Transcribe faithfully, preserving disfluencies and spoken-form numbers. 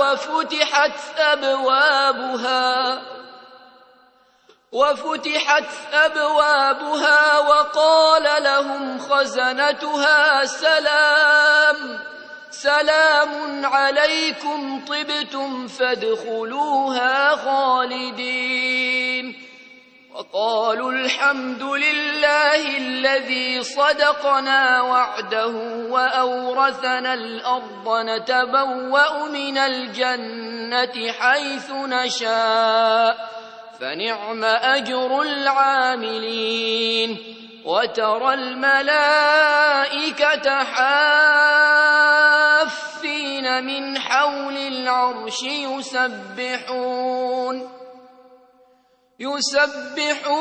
وفتحت أبوابها وفتحت أبوابها وقال لهم خزنتها سلام سلام عليكم طبتم فادخلوها خالدين وقالوا الحمد لله الذي صدقنا وعده وأورثنا الأرض نتبوأ من الجنة حيث نشاء فنعم أجر العاملين وترى الملائكة حافين من حول العرش يسبحون يسبحون